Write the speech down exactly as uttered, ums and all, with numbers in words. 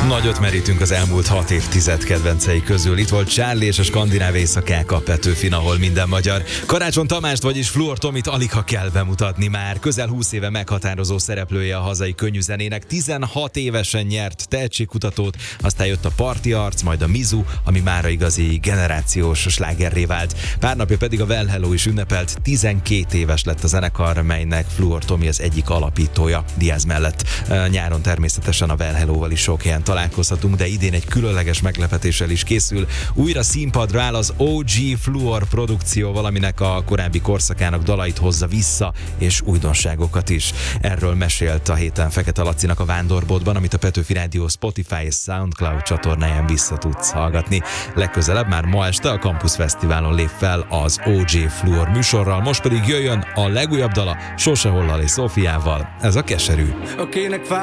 Nagyot merítünk az elmúlt hat évtized kedvencei közül. Itt volt Charlie és a skandináv éjszakák a Petőfin, ahol minden magyar. Karácsony Tamást, vagyis Fluor Tomit aligha kell bemutatni már. Közel húsz éve meghatározó szereplője a hazai könnyűzenének. tizenhat évesen nyert tehetségkutatót, aztán jött a Parti Arc, majd a Mizu, ami mára igazi generációs slágerré vált. Pár napja pedig a Well Hello is ünnepelt. tizenkét éves lett a zenekar, melynek Fluor Tomi az egyik alapítója Diaz mellett. Nyáron természetesen a Well Hello-val is sok helyen találkozhatunk, de idén egy különleges meglepetéssel is készül. Újra színpadra áll az o gé Fluor produkció, valaminek a korábbi korszakának dalait hozza vissza, és újdonságokat is. Erről mesélt a héten Fekete Lacinak a Vándorboltban, amit a Petőfi Rádió Spotify és SoundCloud csatornáján vissza tudsz hallgatni. Legközelebb már ma este a Campus Fesztiválon lép fel az o gé Fluor műsorral, most pedig jöjjön a legújabb dala Sose Hollal és Szófiával, ez a Keserű. Akinek